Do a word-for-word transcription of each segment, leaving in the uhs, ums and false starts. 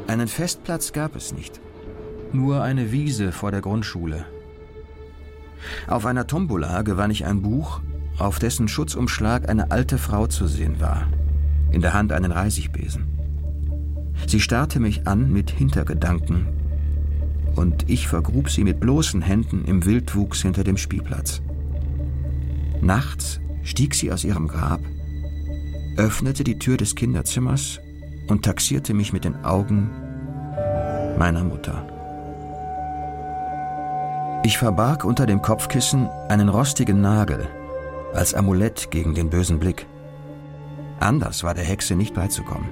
Einen Festplatz gab es nicht. Nur eine Wiese vor der Grundschule. Auf einer Tombola gewann ich ein Buch, auf dessen Schutzumschlag eine alte Frau zu sehen war, in der Hand einen Reisigbesen. Sie starrte mich an mit Hintergedanken, und ich vergrub sie mit bloßen Händen im Wildwuchs hinter dem Spielplatz. Nachts stieg sie aus ihrem Grab, öffnete die Tür des Kinderzimmers und taxierte mich mit den Augen meiner Mutter. Ich verbarg unter dem Kopfkissen einen rostigen Nagel als Amulett gegen den bösen Blick. Anders war der Hexe nicht beizukommen.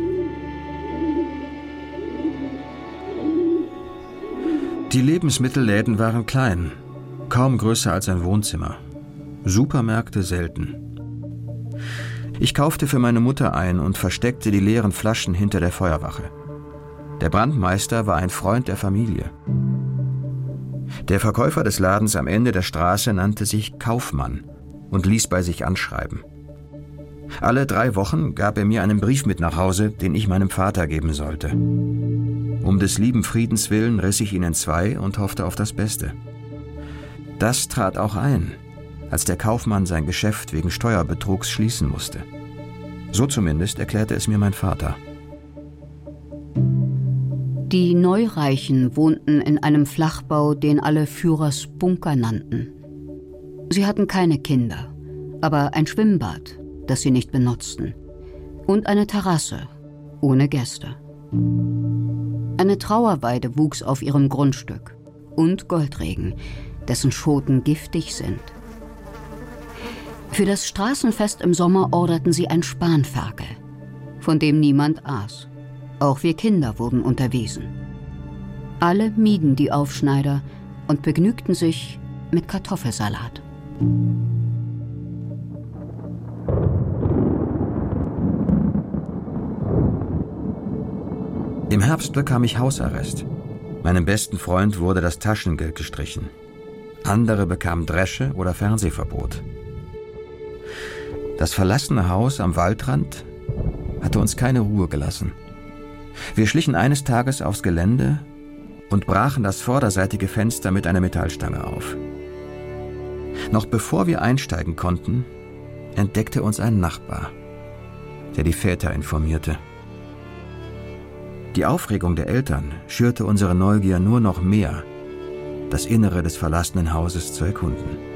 Die Lebensmittelläden waren klein, kaum größer als ein Wohnzimmer. Supermärkte selten. Ich kaufte für meine Mutter ein und versteckte die leeren Flaschen hinter der Feuerwache. Der Brandmeister war ein Freund der Familie. Der Verkäufer des Ladens am Ende der Straße nannte sich Kaufmann und ließ bei sich anschreiben. Alle drei Wochen gab er mir einen Brief mit nach Hause, den ich meinem Vater geben sollte. Um des lieben Friedens willen riss ich ihn in zwei und hoffte auf das Beste. Das trat auch ein, als der Kaufmann sein Geschäft wegen Steuerbetrugs schließen musste. So zumindest erklärte es mir mein Vater. Die Neureichen wohnten in einem Flachbau, den alle Führers Bunker nannten. Sie hatten keine Kinder, aber ein Schwimmbad, das sie nicht benutzten, und eine Terrasse ohne Gäste. Eine Trauerweide wuchs auf ihrem Grundstück und Goldregen, dessen Schoten giftig sind. Für das Straßenfest im Sommer orderten sie ein Spanferkel, von dem niemand aß. Auch wir Kinder wurden unterwiesen. Alle mieden die Aufschneider und begnügten sich mit Kartoffelsalat. Im Herbst bekam ich Hausarrest. Meinem besten Freund wurde das Taschengeld gestrichen. Andere bekamen Dresche oder Fernsehverbot. Das verlassene Haus am Waldrand hatte uns keine Ruhe gelassen. Wir schlichen eines Tages aufs Gelände und brachen das vorderseitige Fenster mit einer Metallstange auf. Noch bevor wir einsteigen konnten, entdeckte uns ein Nachbar, der die Väter informierte. Die Aufregung der Eltern schürte unsere Neugier nur noch mehr, das Innere des verlassenen Hauses zu erkunden.